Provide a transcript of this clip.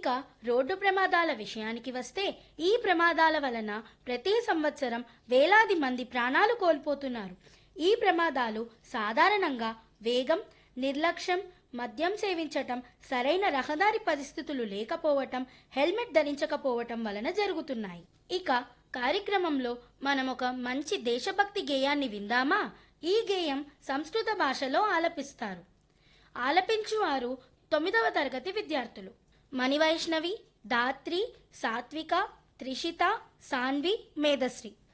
ఇక రోడ్డు ప్రమాదాల విషయానికి వస్తే ఈ ప్రమాదాల వలన ప్రతి సంవత్సరం వేలాది మంది ప్రాణాలు కోల్పోతున్నారు. ఈ ప్రమాదాలు సాధారణంగా వేగం, నిర్లక్ష్యం, మద్యం సేవించటం, సరైన రహదారి పరిస్థితులు లేకపోవటం, హెల్మెట్ ధరించకపోవటం వలన జరుగుతున్నాయి. ఇక కార్యక్రమంలో మనం ఒక మంచి దేశభక్తి గేయాన్ని విందామా? ఈ గేయం సంస్కృత భాషలో ఆలపిస్తారు. ఆలపించువారు 9వ తరగతి విద్యార్థులు మణివైష్ణవి, ధాత్రి, సాత్విక, త్రిషిత, సాన్వి, మేధశ్రీ.